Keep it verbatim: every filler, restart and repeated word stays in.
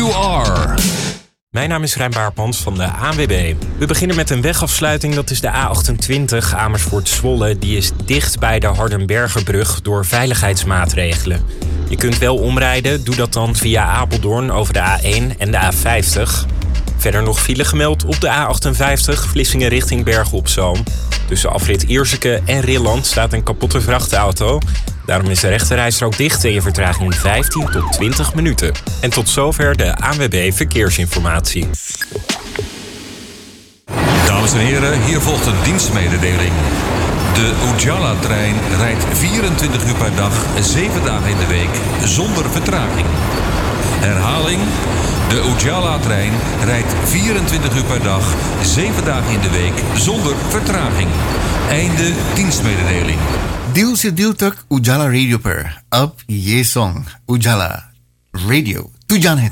You Are. Mijn naam is Rijn Baarpans van de A N W B. We beginnen met een wegafsluiting, dat is de A achtentwintig Amersfoort-Zwolle. Die is dicht bij de Hardenbergerbrug door veiligheidsmaatregelen. Je kunt wel omrijden, doe dat dan via Apeldoorn over de A één en de A vijftig. Verder nog file gemeld op de A achtenvijftig, Vlissingen richting Bergen op Zoom. Tussen afrit Ierseke en Rilland staat een kapotte vrachtauto. Daarom is de rechterrijstrook dicht en je vertraging vijftien tot twintig minuten. En tot zover de A N W B Verkeersinformatie. Dames en heren, hier volgt een dienstmededeling. De Ujala-trein rijdt vierentwintig uur per dag, zeven dagen in de week, zonder vertraging. Herhaling, de Ujala-trein rijdt vierentwintig uur per dag, zeven dagen in de week, zonder vertraging. Einde dienstmededeling. दिल से दिल तक उजाला रेडियो पर अब ये सॉन्ग उजाला रेडियो तू जान है